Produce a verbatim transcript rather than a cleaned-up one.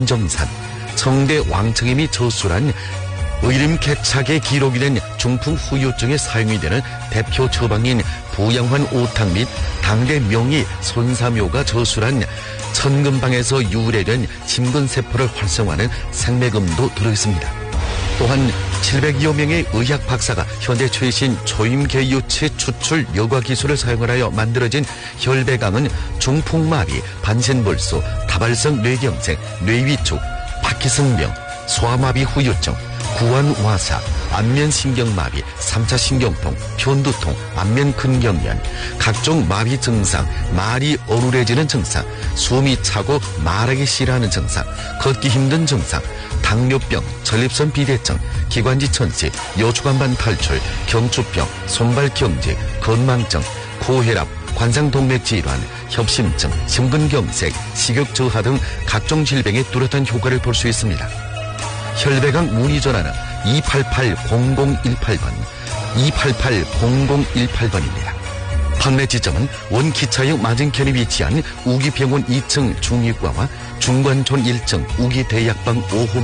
정산, 청대 왕청임이 저술한 의림 개착에 기록이 된 중풍 후유증에 사용이 되는 대표 처방인 부양환 오탕 및 당대 명의 손사묘가 저술한 천금방에서 유래된 심근세포를 활성화하는 생매금도 들어있습니다. 또한 칠백여 명의 의학 박사가 현재 최신 초임계유체 추출 여과 기술을 사용하여 만들어진 혈배강은 중풍마비, 반신불수, 다발성 뇌경색, 뇌위축, 파키슨병, 소아마비 후유증, 구안와사, 안면신경마비, 삼차 신경통, 편두통, 안면근경련, 각종 마비 증상, 말이 어눌해지는 증상, 숨이 차고 말하기 싫어하는 증상, 걷기 힘든 증상, 당뇨병, 전립선 비대증, 기관지 천식, 여주간반 탈출, 경추병, 손발경직, 건망증, 고혈압, 관상동맥 질환, 협심증, 심근경색, 식욕저하 등 각종 질병에 뚜렷한 효과를 볼 수 있습니다. 혈배강 문의 전화는 이팔팔 공공일팔 번, 이팔팔 공공일팔 번입니다. 판매 지점은 원기차역 맞은편에 위치한 우기병원 이 층 중의과와 중관촌 일 층 우기대약방 오 호